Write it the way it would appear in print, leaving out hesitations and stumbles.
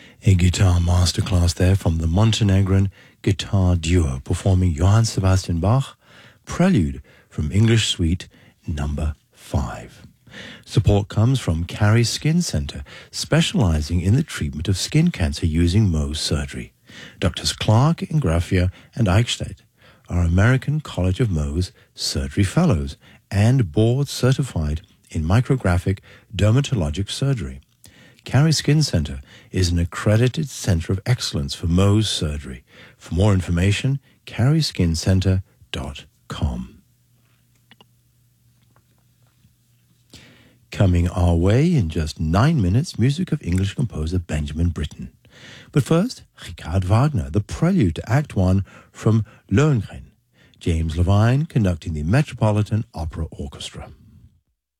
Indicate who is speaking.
Speaker 1: A guitar masterclass there from the Montenegrin guitar duo performing Johann Sebastian Bach, Prelude from English Suite number 5. Support comes from Carrie Skin Center, specializing in the treatment of skin cancer using Mohs surgery. Drs. Clark, Ingrafia, and Eichstätt are American College of Mohs surgery fellows and board certified in micrographic dermatologic surgery. Carrie Skin Center is an accredited center of excellence for Mohs surgery. For more information, carrieskincenter.com. Coming our way in just 9 minutes, music of English composer Benjamin Britten. But first, Richard Wagner, the prelude to Act 1 from Lohengrin. James Levine conducting the Metropolitan Opera Orchestra.